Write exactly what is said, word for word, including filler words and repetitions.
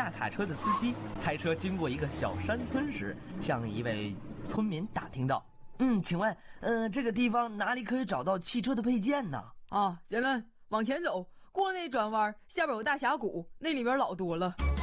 大卡车的司机开车经过一个小山村时，向一位村民打听到：“嗯，请问，呃，这个地方哪里可以找到汽车的配件呢？” 啊，行了，往前走，过那转弯，下边有大峡谷，那里边老多了。